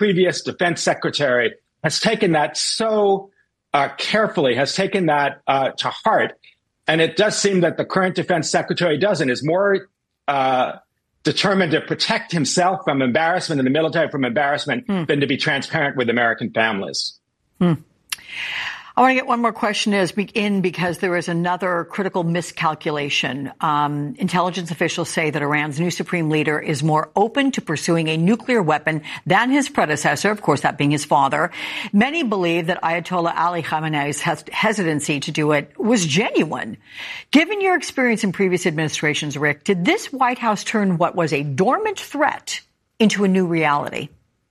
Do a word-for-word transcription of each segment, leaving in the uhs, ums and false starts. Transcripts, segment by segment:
previous defense secretary has taken that so uh, carefully, has taken that uh, to heart. And it does seem that the current defense secretary doesn't, is more uh, determined to protect himself from embarrassment and the military from embarrassment hmm. than to be transparent with American families. Hmm. I want to get one more question is in because there is another critical miscalculation. Um, intelligence officials say that Iran's new supreme leader is more open to pursuing a nuclear weapon than his predecessor, of course, that being his father. Many believe that Ayatollah Ali Khamenei's hes- hesitancy to do it was genuine. Given your experience in previous administrations, Rick, did this White House turn what was a dormant threat into a new reality?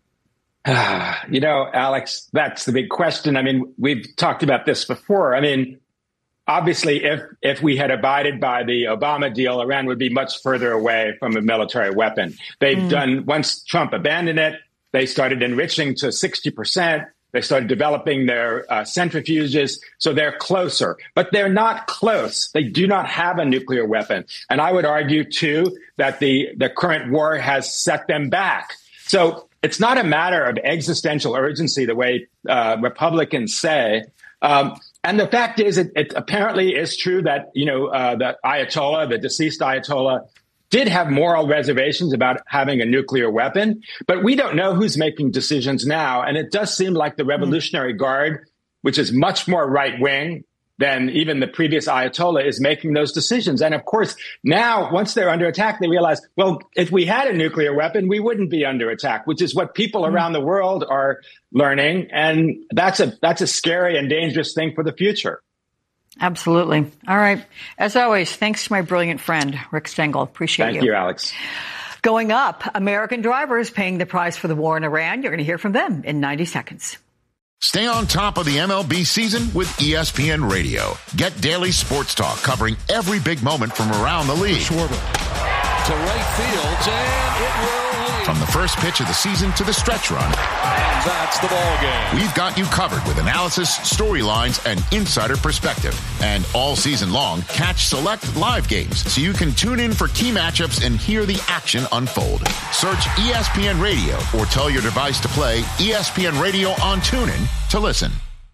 Uh, you know, Alex, that's the big question. I mean, we've talked about this before. I mean, obviously, if if we had abided by the Obama deal, Iran would be much further away from a military weapon. They've mm. done, once Trump abandoned it, they started enriching to sixty percent. They started developing their uh, centrifuges. So they're closer, but they're not close. They do not have a nuclear weapon. And I would argue, too, that the, the current war has set them back. So it's not a matter of existential urgency, the way uh, Republicans say. Um, and the fact is, it, it apparently is true that, you know, uh, the Ayatollah, the deceased Ayatollah, did have moral reservations about having a nuclear weapon. But we don't know who's making decisions now. And it does seem like the Revolutionary Guard, which is much more right wing than even the previous Ayatollah, is making those decisions. And of course, now, once they're under attack, they realize, well, if we had a nuclear weapon, we wouldn't be under attack, which is what people mm-hmm. around the world are learning. And that's a that's a scary and dangerous thing for the future. Absolutely. All right. As always, thanks to my brilliant friend, Rick Stengel. Appreciate Thank you. Thank you, Alex. Going up, American drivers paying the price for the war in Iran. You're going to hear from them in ninety seconds. Stay on top of the M L B season with E S P N Radio. Get daily sports talk covering every big moment from around the league. Schwarber to right field, and it will lead. From the first pitch of the season to the stretch run. And that's the ball game. We've got you covered with analysis, storylines, and insider perspective. And all season long, catch select live games so you can tune in for key matchups and hear the action unfold. Search E S P N Radio or tell your device to play E S P N Radio on TuneIn to listen.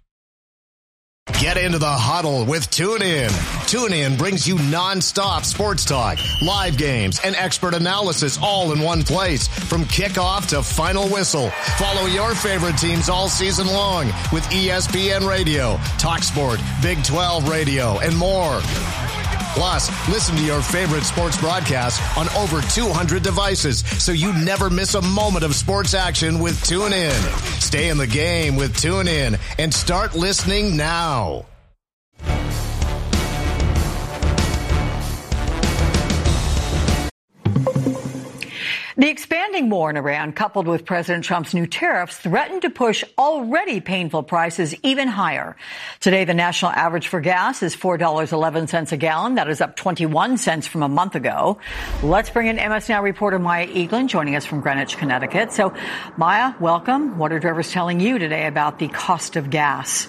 Get into the huddle with TuneIn. TuneIn brings you nonstop sports talk, live games, and expert analysis all in one place. From kickoff to final whistle. Follow your favorite teams all season long with E S P N Radio, TalkSport, Big twelve Radio, and more. Plus, listen to your favorite sports broadcasts on over two hundred devices so you never miss a moment of sports action with TuneIn. Stay in the game with TuneIn and start listening now. The expanding war in Iran, coupled with President Trump's new tariffs, threatened to push already painful prices even higher. Today, the national average for gas is four dollars and eleven cents a gallon. That is up twenty-one cents from a month ago. Let's bring in M S Now reporter Maya Eaglin, joining us from Greenwich, Connecticut. So, Maya, welcome. What are drivers telling you today about the cost of gas?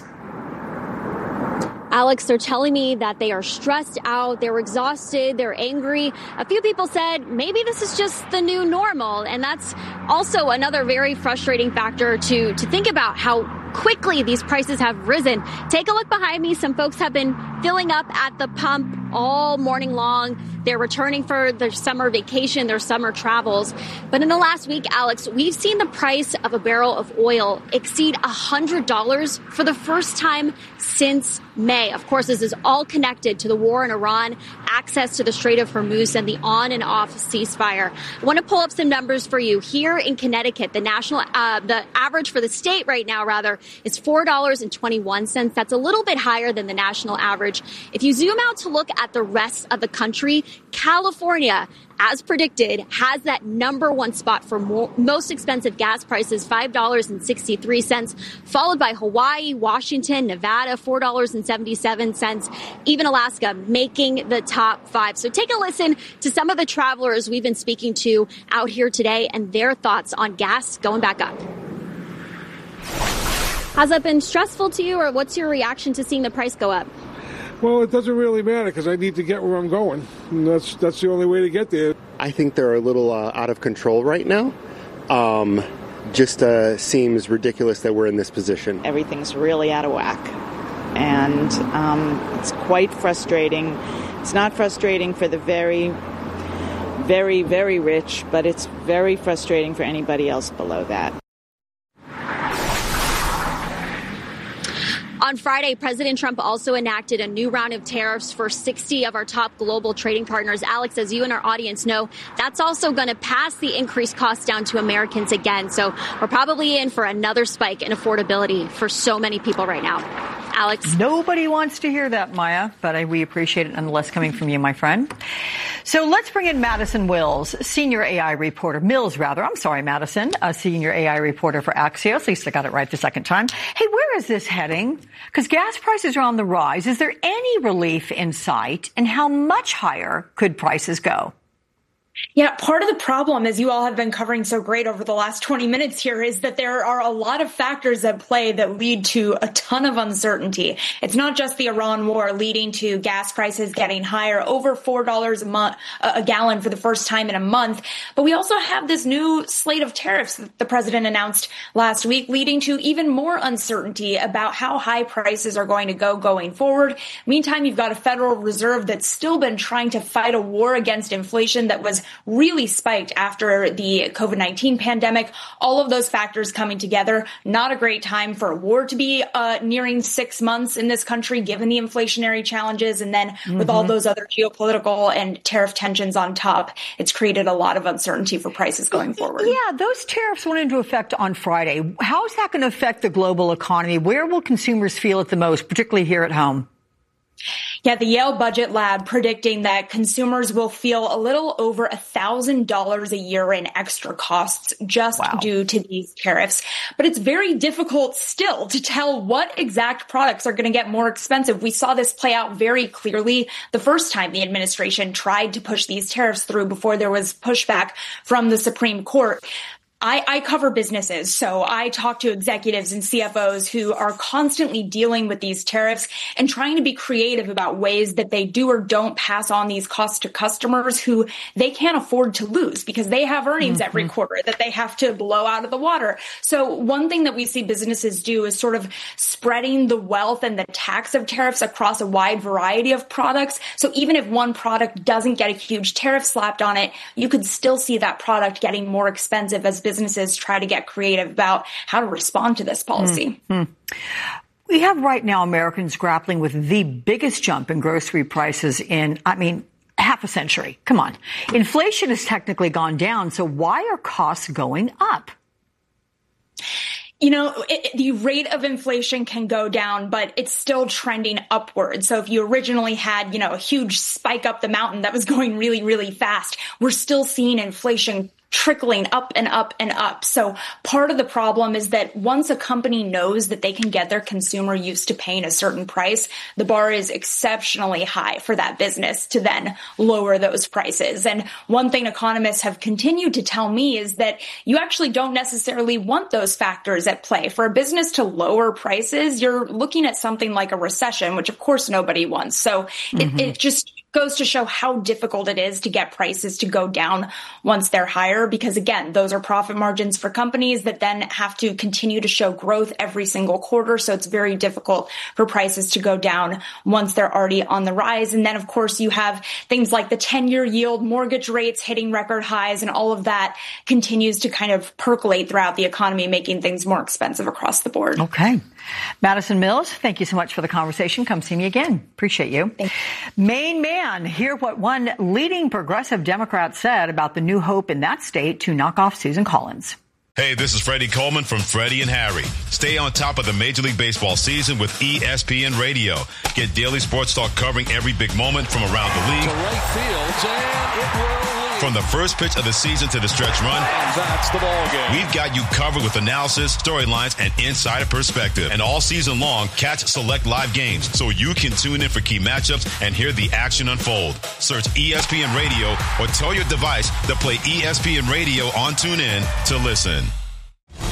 Alex, they're telling me that they are stressed out, they're exhausted, they're angry. A few people said maybe this is just the new normal. And that's also another very frustrating factor to, to think about, how quickly these prices have risen. Take a look behind me. Some folks have been filling up at the pump all morning long. They're returning for their summer vacation, their summer travels. But in the last week, Alex, we've seen the price of a barrel of oil exceed one hundred dollars for the first time since May. Of course, this is all connected to the war in Iran, access to the Strait of Hormuz, and the on and off ceasefire. I want to pull up some numbers for you. Here in Connecticut, the national, uh, the average for the state right now, rather, is four dollars and twenty-one cents. That's a little bit higher than the national average. If you zoom out to look at the rest of the country, California, as predicted, has that number one spot for more, most expensive gas prices, five dollars and sixty-three cents, followed by Hawaii, Washington, Nevada, four dollars and seventy-seven cents, even Alaska making the top five. So take a listen to some of the travelers we've been speaking to out here today and their thoughts on gas going back up. Has that been stressful to you, or what's your reaction to seeing the price go up? Well, it doesn't really matter because I need to get where I'm going. And that's that's the only way to get there. I think they're a little uh, out of control right now. Um, just uh, seems ridiculous that we're in this position. Everything's really out of whack, and um, it's quite frustrating. It's not frustrating for the very, very, very rich, but it's very frustrating for anybody else below that. On Friday, President Trump also enacted a new round of tariffs for sixty of our top global trading partners. Alex, as you and our audience know, that's also going to pass the increased costs down to Americans again. So we're probably in for another spike in affordability for so many people right now. Alex? Nobody wants to hear that, Maya, but I, we appreciate it nonetheless coming from you, my friend. So let's bring in Madison Wills, senior A I reporter, Mills rather. I'm sorry, Madison, a senior A I reporter for Axios. At least I got it right the second time. Hey, where is this heading? Because gas prices are on the rise. Is there any relief in sight? And how much higher could prices go? Yeah, part of the problem, as you all have been covering so great over the last twenty minutes here, is that there are a lot of factors at play that lead to a ton of uncertainty. It's not just the Iran war leading to gas prices getting higher, over four dollars a month, a gallon for the first time in a month. But we also have this new slate of tariffs that the president announced last week, leading to even more uncertainty about how high prices are going to go going forward. Meantime, you've got a Federal Reserve that's still been trying to fight a war against inflation that was really spiked after the COVID nineteen pandemic. All of those factors coming together. Not a great time for a war to be uh, nearing six months in this country, given the inflationary challenges. And then mm-hmm. with all those other geopolitical and tariff tensions on top, it's created a lot of uncertainty for prices going forward. Yeah, those tariffs went into effect on Friday. How is that going to affect the global economy? Where will consumers feel it the most, particularly here at home? Yeah, the Yale Budget Lab predicting that consumers will feel a little over one thousand dollars a year in extra costs just wow. due to these tariffs. But it's very difficult still to tell what exact products are going to get more expensive. We saw this play out very clearly the first time the administration tried to push these tariffs through before there was pushback from the Supreme Court. I, I cover businesses, so I talk to executives and C F Os who are constantly dealing with these tariffs and trying to be creative about ways that they do or don't pass on these costs to customers who they can't afford to lose because they have earnings mm-hmm. every quarter that they have to blow out of the water. So one thing that we see businesses do is sort of spreading the wealth and the tax of tariffs across a wide variety of products. So even if one product doesn't get a huge tariff slapped on it, you could still see that product getting more expensive as businesses try to get creative about how to respond to this policy. Mm-hmm. We have right now Americans grappling with the biggest jump in grocery prices in, I mean, half a century. Come on. Inflation has technically gone down, so why are costs going up? You know, it, the rate of inflation can go down, but it's still trending upward. So if you originally had, you know, a huge spike up the mountain that was going really, really fast, we're still seeing inflation trickling up and up and up. So part of the problem is that once a company knows that they can get their consumer used to paying a certain price, the bar is exceptionally high for that business to then lower those prices. And one thing economists have continued to tell me is that you actually don't necessarily want those factors at play. For a business to lower prices, you're looking at something like a recession, which of course nobody wants. So mm-hmm. it, it just goes to show how difficult it is to get prices to go down once they're higher, because again, those are profit margins for companies that then have to continue to show growth every single quarter. So it's very difficult for prices to go down once they're already on the rise. And then of course you have things like the ten-year yield, mortgage rates hitting record highs, and all of that continues to kind of percolate throughout the economy, making things more expensive across the board. Okay. Madison Mills, thank you so much for the conversation. Come see me again. Appreciate you. you. Maine man, hear what one leading progressive Democrat said about the new hope in that state to knock off Susan Collins. Hey, this is Freddie Coleman from Freddie and Harry. Stay on top of the Major League Baseball season with E S P N Radio. Get daily sports talk covering every big moment from around the league. To right field, and it will lead. From the first pitch of the season to the stretch run. And that's the ball game. We've got you covered with analysis, storylines, and insider perspective. And all season long, catch select live games so you can tune in for key matchups and hear the action unfold. Search E S P N Radio or tell your device to play E S P N Radio on TuneIn to listen.